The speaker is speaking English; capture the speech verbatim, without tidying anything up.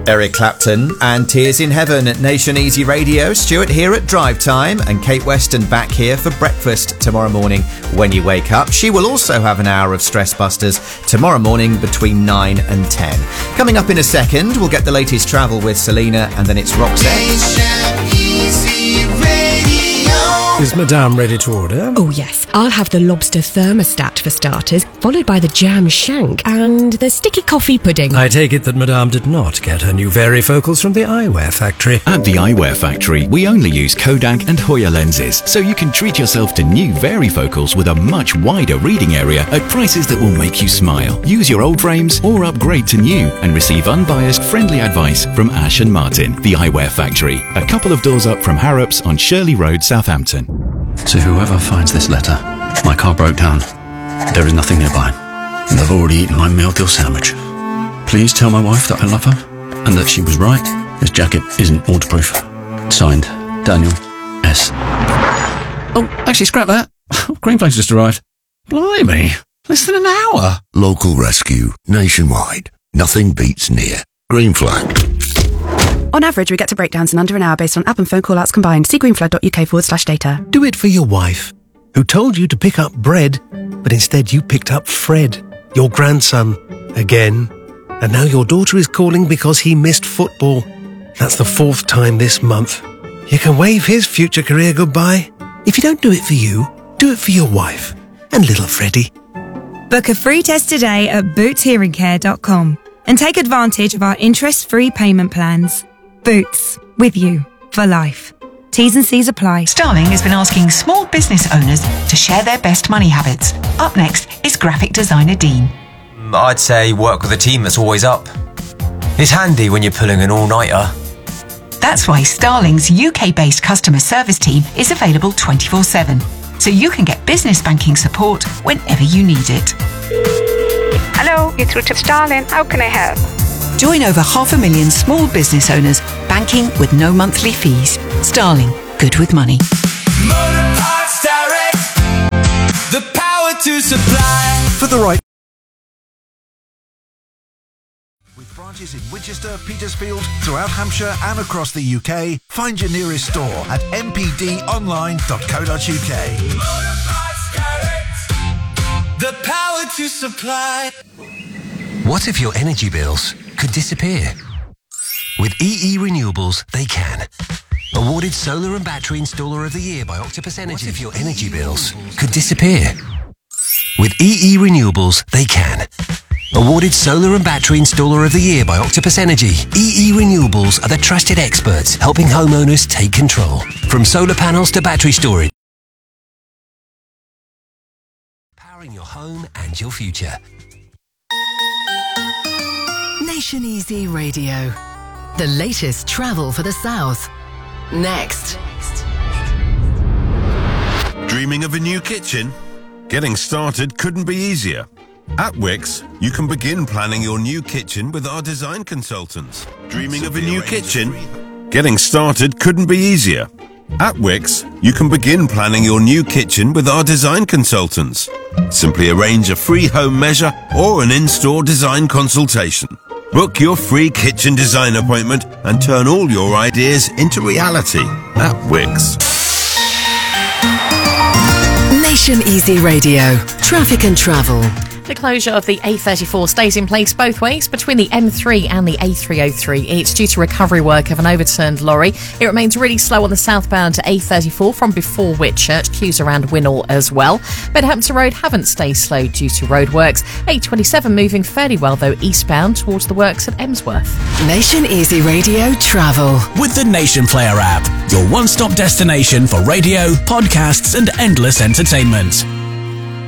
Eric Clapton and Tears in Heaven at Nation Easy Radio. Stuart here at Drive Time and Kate Weston back here for breakfast tomorrow morning when you wake up. She will also have an hour of Stress Busters tomorrow morning between nine and ten. Coming up in a second, we'll get the latest travel with Selena, and then it's Roxette. Nation Easy Radio. Is Madame ready to order? Oh yes, I'll have the lobster thermostat for starters, followed by the jam shank and the sticky coffee pudding. I take it that Madame did not get her new varifocals from the Eyewear Factory. At the Eyewear Factory, we only use Kodak and Hoya lenses, so you can treat yourself to new varifocals with a much wider reading area at prices that will make you smile. Use your old frames or upgrade to new and receive unbiased, friendly advice from Ash and Martin. The Eyewear Factory, a couple of doors up from Harrops on Shirley Road, Southampton. To whoever finds this letter, my car broke down. There is nothing nearby, and I've already eaten my meal deal sandwich. Please tell my wife that I love her, and that she was right. This jacket isn't waterproof. Signed, Daniel S. Oh, actually, scrap that. Greenflags just arrived. Blimey, less than an hour. Local rescue, nationwide. Nothing beats near. Green Flag. On average, we get to breakdowns in under an hour based on app and phone call-outs combined. See greenflag.uk forward slash data. Do it for your wife, who told you to pick up bread, but instead you picked up Fred, your grandson, again. And now your daughter is calling because he missed football. That's the fourth time this month. You can wave his future career goodbye. If you don't do it for you, do it for your wife and little Freddie. Book a free test today at boots hearing care dot com and take advantage of our interest-free payment plans. Boots, with you for life. T's and C's apply. Starling has been asking small business owners to share their best money habits. Up next is graphic designer Dean. I'd say work with a team that's always up. It's handy when you're pulling an all-nighter. That's why Starling's U K-based customer service team is available twenty-four seven, so you can get business banking support whenever you need it. Hello, you're through to Starling. How can I help? Join over half a million small business owners banking with no monthly fees. Starling, good with money. Motor Parts Direct, the power to supply. For the right. With branches in Winchester, Petersfield, throughout Hampshire and across the U K, find your nearest store at m p d online dot co dot u k. Motor Parts Direct, the power to supply. What if your energy bills could disappear? With E E Renewables, they can. Awarded Solar and Battery Installer of the Year by Octopus Energy. What if your energy bills could disappear? With E E Renewables, they can. Awarded Solar and Battery Installer of the Year by Octopus Energy. E E Renewables are the trusted experts helping homeowners take control. From solar panels to battery storage. Powering your home and your future. Nation Easy Radio. The latest travel for the South. Next. Dreaming of a new kitchen? Getting started couldn't be easier. At Wix, you can begin planning your new kitchen with our design consultants. Dreaming of a new kitchen? Getting started couldn't be easier. At Wix, you can begin planning your new kitchen with our design consultants. Simply arrange a free home measure or an in-store design consultation. Book your free kitchen design appointment and turn all your ideas into reality at Wix. Nation Easy Radio. Traffic and travel. The closure of the A thirty-four stays in place both ways between the M three and the A three oh three. It's due to recovery work of an overturned lorry. It remains really slow on the southbound to A thirty-four from before Whitchurch. Queues around Winnall as well. Bedhampton Road haven't stayed slow due to roadworks. A twenty-seven moving fairly well though eastbound towards the works at Emsworth. Nation Easy Radio travel. With the Nation Player app, your one-stop destination for radio, podcasts and endless entertainment.